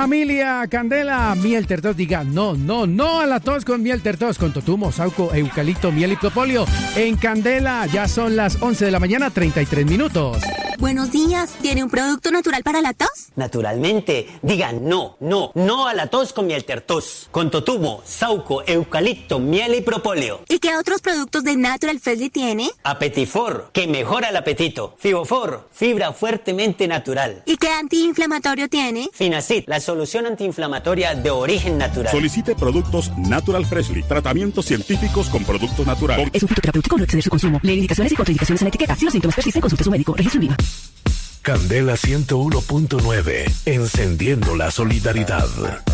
Familia Candela, miel tertos, diga no, no, no a la tos con miel tertos, con totumo, sauco, eucalipto, miel y propóleo. En Candela ya son las 11 de la mañana, 33 minutos. Buenos días, ¿tiene un producto natural para la tos? Naturalmente, diga no, no, no a la tos con miel tertos, con totumo, sauco, eucalipto, miel y propóleo. ¿Y qué otros productos de Natural Freshly tiene? Apetifor, que mejora el apetito. Fibofor, fibra fuertemente natural. ¿Y qué antiinflamatorio tiene? Finacid, la solución antiinflamatoria de origen natural. Solicite productos Natural Freshly, tratamientos científicos con productos naturales. Es un fitoterapéutico, no exceder su consumo. Lee indicaciones y contraindicaciones en la etiqueta. Si los síntomas persisten, consulte a su médico. Registro IVA. Candela 101.9, encendiendo la solidaridad.